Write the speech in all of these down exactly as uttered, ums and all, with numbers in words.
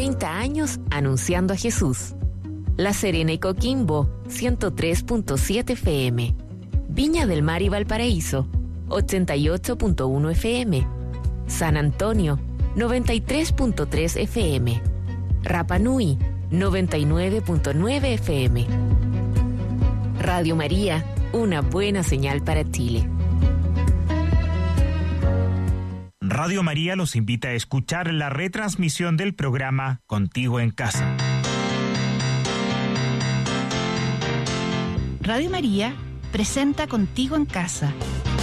treinta años anunciando a Jesús. La Serena y Coquimbo, ciento tres punto siete F M. Viña del Mar y Valparaíso, ochenta y ocho punto uno F M. San Antonio, noventa y tres punto tres F M. Rapa Nui, noventa y nueve punto nueve F M. Radio María, una buena señal para Chile. Radio María los invita a escuchar la retransmisión del programa Contigo en Casa. Radio María presenta Contigo en Casa.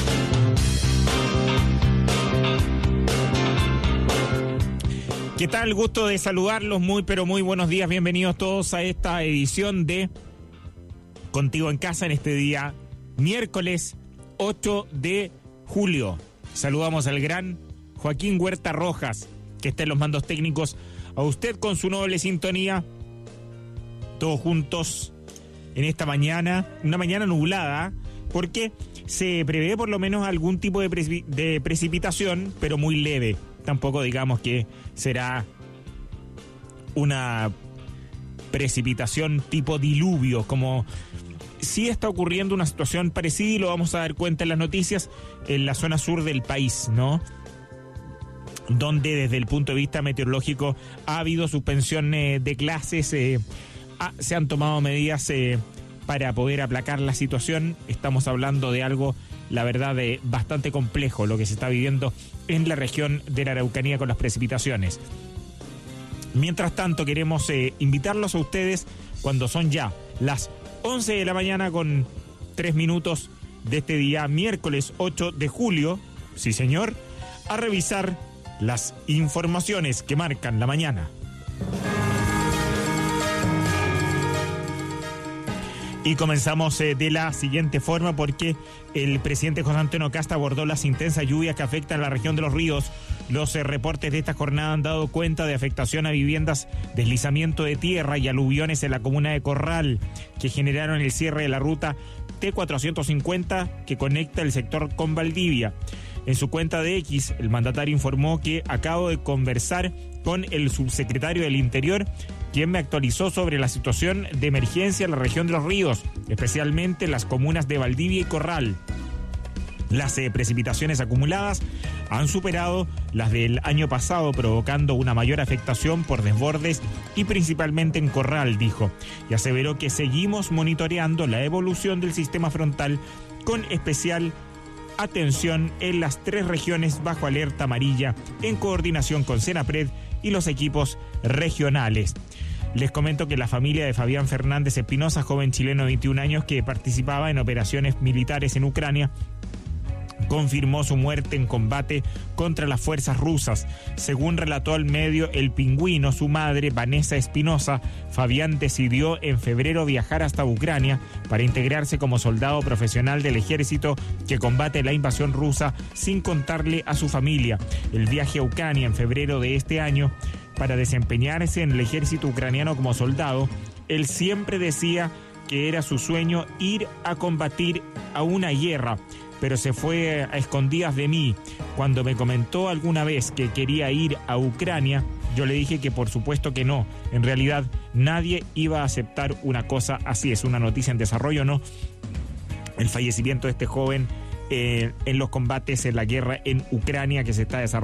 ¿Qué tal? Gusto de saludarlos, muy pero muy buenos días, bienvenidos todos a esta edición de Contigo en Casa en este día, miércoles ocho de julio. Saludamos al gran Joaquín Huerta Rojas, que está en los mandos técnicos, a usted con su noble sintonía, todos juntos en esta mañana, una mañana nublada, porque se prevé por lo menos algún tipo de, preci- de precipitación, pero muy leve. Tampoco digamos que será una precipitación tipo diluvio, como sí está ocurriendo una situación parecida y lo vamos a dar cuenta en las noticias en la zona sur del país, ¿no? Donde desde el punto de vista meteorológico ha habido suspensión eh, de clases, eh, ah, se han tomado medidas eh, para poder aplacar la situación. Estamos hablando de algo, la verdad, de bastante complejo lo que se está viviendo en la región de la Araucanía con las precipitaciones. Mientras tanto, queremos eh, invitarlos a ustedes cuando son ya las once de la mañana con tres minutos de este día, miércoles ocho de julio, sí señor, a revisar las informaciones que marcan la mañana. Y comenzamos eh, de la siguiente forma, porque el presidente José Antonio Kast abordó las intensas lluvias que afectan la región de los ríos. Los eh, reportes de esta jornada han dado cuenta de afectación a viviendas, deslizamiento de tierra y aluviones en la comuna de Corral, que generaron el cierre de la ruta T cuatrocientos cincuenta que conecta el sector con Valdivia. En su cuenta de X, el mandatario informó que acabo de conversar con el subsecretario del Interior, quien me actualizó sobre la situación de emergencia en la región de los ríos, especialmente en las comunas de Valdivia y Corral. Las eh, precipitaciones acumuladas han superado las del año pasado, provocando una mayor afectación por desbordes y principalmente en Corral, dijo, y aseveró que seguimos monitoreando la evolución del sistema frontal con especial atención en las tres regiones bajo alerta amarilla, en coordinación con Senapred y los equipos regionales. Les comento que la familia de Fabián Fernández Espinosa, joven chileno de veintiún años que participaba en operaciones militares en Ucrania, confirmó su muerte en combate contra las fuerzas rusas. Según relató al medio El Pingüino, su madre, Vanessa Espinosa, Fabián decidió en febrero viajar hasta Ucrania para integrarse como soldado profesional del ejército que combate la invasión rusa, sin contarle a su familia. El viaje a Ucrania en febrero de este año para desempeñarse en el ejército ucraniano como soldado, él siempre decía que era su sueño ir a combatir a una guerra, pero se fue a escondidas de mí. Cuando me comentó alguna vez que quería ir a Ucrania, yo le dije que por supuesto que no. En realidad nadie iba a aceptar una cosa así. Es una noticia en desarrollo, ¿no? El fallecimiento de este joven eh, en los combates en la guerra en Ucrania que se está desarrollando.